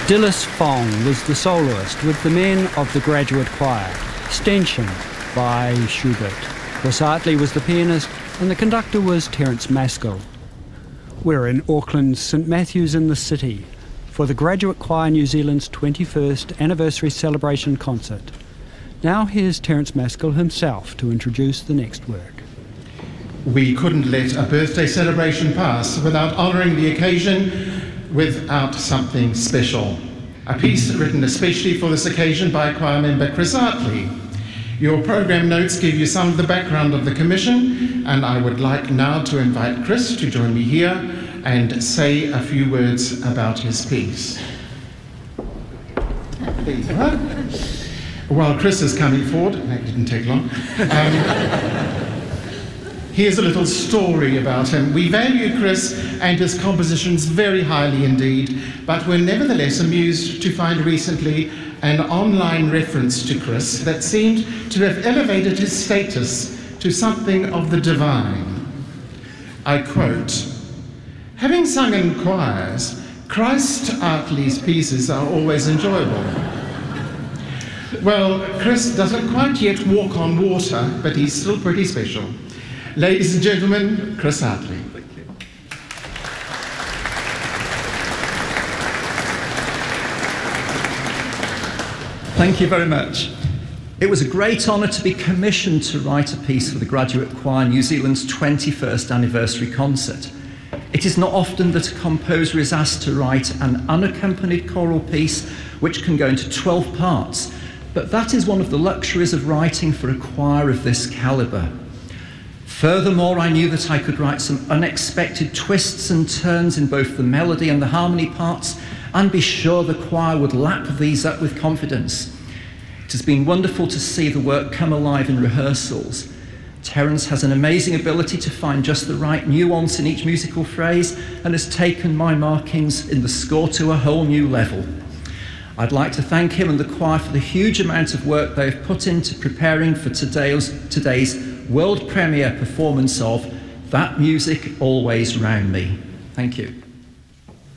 Dilys Fong was the soloist with the men of the graduate choir, Stenchen by Schubert. Chris Hartley was the pianist and the conductor was Terence Maskell. We're in Auckland's St Matthews in the City for the Graduate Choir New Zealand's 21st anniversary celebration concert. Now here's Terence Maskell himself to introduce the next work. We couldn't let a birthday celebration pass without honouring the occasion without something special. A piece written especially for this occasion by choir member Chris Hartley. Your programme notes give you some of the background of the commission, and I would like now to invite Chris to join me here and say a few words about his piece. Please, huh? While Chris is coming forward, that didn't take long. Here's a little story about him. We value Chris and his compositions very highly indeed, but we're nevertheless amused to find recently an online reference to Chris that seemed to have elevated his status to something of the divine. I quote, "Having sung in choirs, Christ Hartley's pieces are always enjoyable." Well, Chris doesn't quite yet walk on water, but he's still pretty special. Ladies and gentlemen, Chris Hartley. Thank you very much. It was a great honour to be commissioned to write a piece for the Graduate Choir New Zealand's 21st anniversary concert. It is not often that a composer is asked to write an unaccompanied choral piece which can go into 12 parts, but that is one of the luxuries of writing for a choir of this calibre. Furthermore, I knew that I could write some unexpected twists and turns in both the melody and the harmony parts, and be sure the choir would lap these up with confidence. It has been wonderful to see the work come alive in rehearsals. Terence has an amazing ability to find just the right nuance in each musical phrase and has taken my markings in the score to a whole new level. I'd like to thank him and the choir for the huge amount of work they have put into preparing for today's world premiere performance of That Music Always Round Me. Thank you.